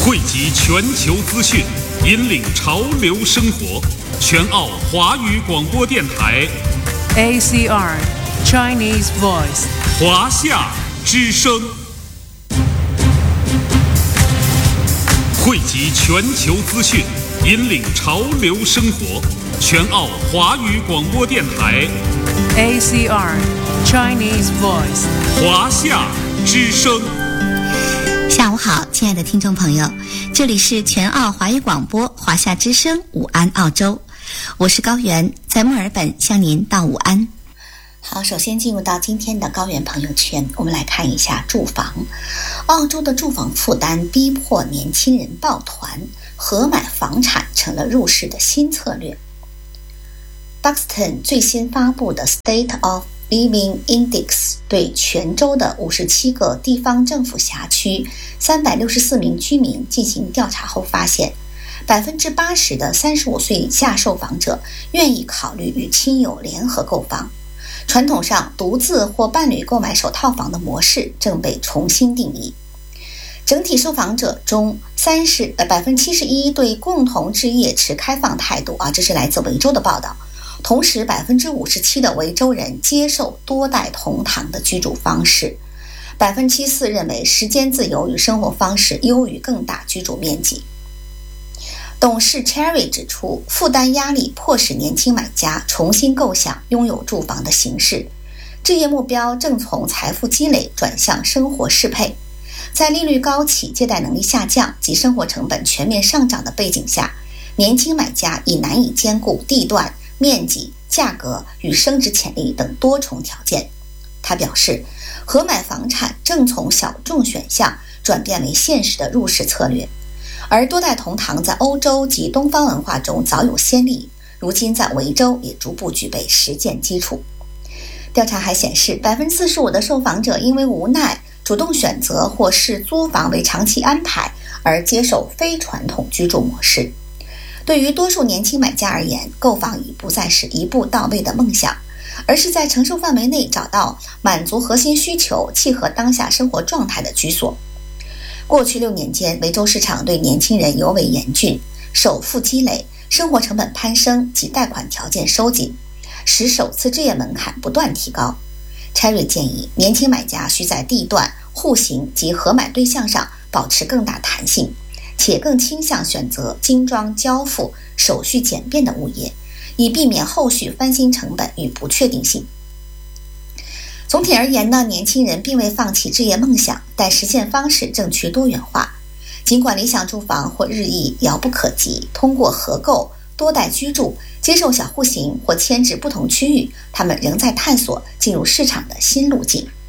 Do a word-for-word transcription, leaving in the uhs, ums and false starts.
汇集全球资讯，引领潮流生活。全澳华语广播电台 A C R Chinese Voice 华夏之声，汇集全球资讯，引领潮流生活。全澳华语广播电台 A C R Chinese Voice 华夏之声。 下午好，亲爱的听众朋友，这里是全澳华语广播华夏之声午安澳洲，我是高原，在墨尔本向您道午安。好，首先进入到今天的高原朋友圈，我们来看一下住房。澳洲的住房负担逼迫年轻人抱团，合买房产成了入市的新策略。Buxton 最新发布的 State of Living Index 对全州的五十七个地方政府辖区三百六十四名居民进行调查后发现， 百分之八十 的三十五岁以下受访者愿意考虑与亲友联合购房。传统上独自或伴侣购买首套房的模式正被重新定义。整体受访者中三十呃 百分之七十一 对共同置业持开放态度啊，这是来自维州的报道。同时 百分之五十七 的维州人接受多代同堂的居住方式， 百分之七十四 认为时间自由与生活方式优于更大居住面积。董事 Cherry 指出，负担压力迫使年轻买家重新构想拥有住房的形式，置业目标正从财富积累转向生活适配。在利率高企、借贷能力下降及生活成本全面上涨的背景下，年轻买家已难以兼顾地段、面积、价格与升值潜力等多重条件。他表示，合买房产正从小众选项转变为现实的入市策略，而多代同堂在欧洲及东方文化中早有先例，如今在维州也逐步具备实践基础。调查还显示， 百分之四十五 的受访者因为无奈主动选择或视租房为长期安排而接受非传统居住模式。对于多数年轻买家而言，购房已不再是一步到位的梦想，而是在承受范围内找到满足核心需求、契合当下生活状态的居所。过去六年间，维州市场对年轻人尤为严峻，首付积累、生活成本攀升及贷款条件收紧，使首次置业门槛不断提高。Cherry 建议年轻买家需在地段、户型及合买对象上保持更大弹性，且更倾向选择精装交付、手续简便的物业，以避免后续翻新成本与不确定性。总体而言呢，年轻人并未放弃置业梦想，但实现方式正趋多元化。尽管理想住房或日益遥不可及，通过合购、多代居住、接受小户型或迁至不同区域，他们仍在探索进入市场的新路径。